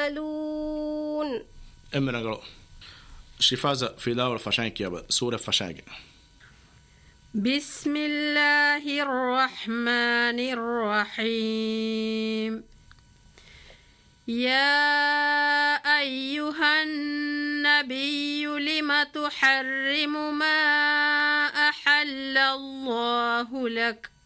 تعملون. Emmerangalo. Shifaza filaur fashankiaba sura fashaga. بسم الله الرحمن الرحيم. يا أيها النبي لم تحرم ما أحل الله لك